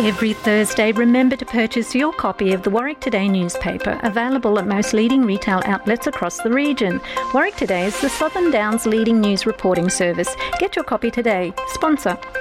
Every Thursday, remember to purchase your copy of the Warwick Today newspaper, available at most leading retail outlets across the region. Warwick Today is the Southern Downs' leading news reporting service. Get your copy today. Sponsor.